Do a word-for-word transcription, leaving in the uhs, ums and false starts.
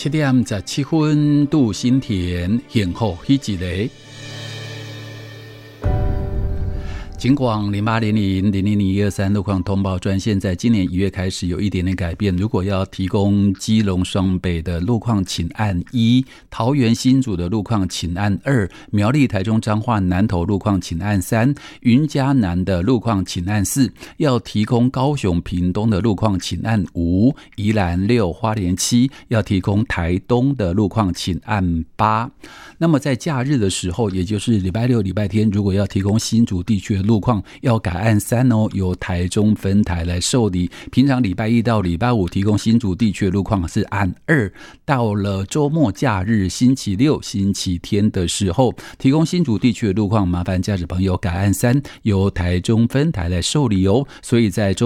七点十七分，杜新田幸福喜一个。警广零八零零零零零一二三路况通报专线，在今年一月开始有一点点改变。如果要提供基隆双北的路况，请按一；桃园新竹的路况，请按二；苗栗台中彰化南投路况，请按三；云嘉南的路况，请按四。要提供高雄屏东的路况，请按五；宜兰六，花莲七。要提供台东的路况，请按八。那么在假日的时候，也就是礼拜六、礼拜天，如果要提供新竹地区的路况，要改按三哦，由台中分台来受理。平常礼拜一到礼拜五提供新竹地区的路况是按二，到了周末假日、星期六、星期天的时候，提供新竹地区的路况，麻烦驾驶朋友改按三，由台中分台来受理哦。所以在周